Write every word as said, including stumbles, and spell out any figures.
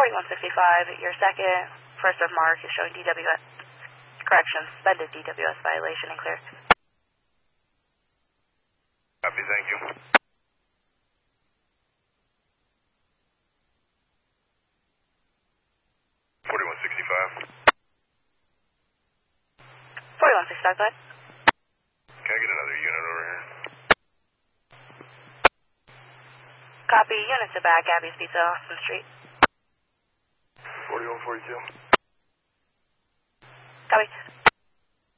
forty-one sixty-five, your second, first of mark is showing D W S, correction, suspended D W S violation and clear. Copy, thank you. forty-one sixty-five. forty-one sixty-five, go ahead. Can I get another unit over here? Copy, units are back, Abby's Pizza, Austin Street. forty-one forty-two. Copy.